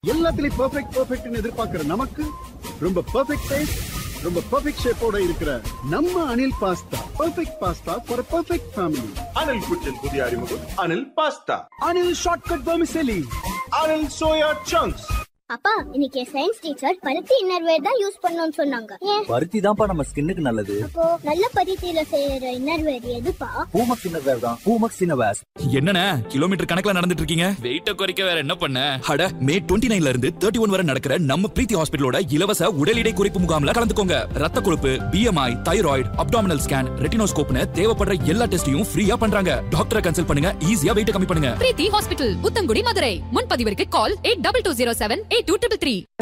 எல்லாத்துலயும் பெர்ஃபெக்ட்னு எதிர்பார்க்கிற நமக்கு ரொம்ப பெர்ஃபெக்ட் டேஸ்ட், ரொம்ப பெர்ஃபெக்ட் ஷேப்போட இருக்கிற நம்ம Anil pasta. Perfect pasta for perfect family. Anil குச்சின் புதிய அறிமுகம் Anil pasta. Anil shortcut vermicelli. Anil soya chunks. அப்பா, இன்னைக்கு சயின்ஸ் டீச்சர் பருத்தி இன்னர்வேர் தான் யூஸ் பண்ணணும்னு சொன்னாங்க. ஏன்? பருத்தி தான்ப்பா நம்ம ஸ்கின்னுக்கு நல்லது. அப்போ நல்ல பருத்தியில செய்யற இன்னர்வேர் எதுப்பா? பூமக்ஸ் இன்னர்வேர் தான். பூமக்ஸ் இன்னர்வேர். என்னண்ணே கிலோமீட்டர் கணக்குல நடந்துட்டு இருக்கீங்க? வெயிட்ட குறைக்க வேற என்ன பண்ண? அட மே 29ல இருந்து 31 வரை நடக்கிற நம்ம பிரீத்தி ஹாஸ்பிடலோட இலவச உடல் எடை குறைப்பு முகாம்ல கலந்துக்கோங்க. ரத்த கொழுப்பு, BMI, தைராய்டு, அப்டாமினல் ஸ்கேன், ரெட்டினோஸ்கோப்னு தேவைப்படுற எல்லா டெஸ்டையும் ஃப்ரீயா பண்றாங்க. டாக்டரை கன்சல்ட் பண்ணுங்க, ஈஸியா வெயிட்ட கம்மி பண்ணுங்க. பிரீத்தி ஹாஸ்பிடல், புத்தங்குடி, மதுரை. முன்பதிவிற்கு கால் 8220782333.